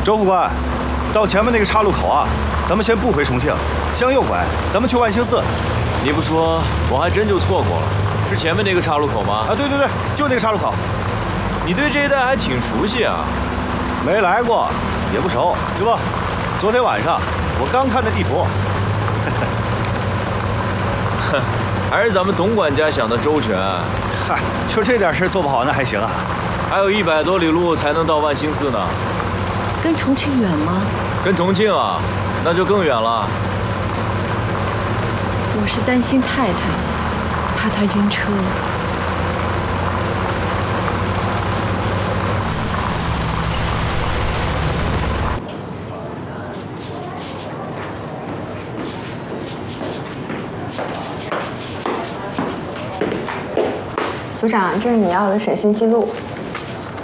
周副官，到前面那个岔路口啊，咱们先不回重庆，向右拐，咱们去万兴寺。 你不说，我还真就错过了。是前面那个岔路口吗？ 啊，对对对，就那个岔路口。 你对这一带还挺熟悉啊。 没来过，也不熟。师傅，昨天晚上我刚看的地图。 哼，还是咱们董管家想的周全。 嗨，就这点事做不好那还行啊？ 还有100多里路才能到万兴寺呢。 跟重庆远吗？ 跟重庆啊，那就更远了。 我是担心太太，怕她晕车。 组长，这是你要的审讯记录。